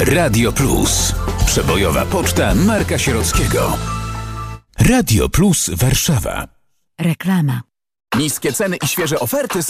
Radio Plus. Przebojowa poczta Marka Sierockiego. Radio Plus Warszawa. Reklama. Niskie ceny i świeże oferty z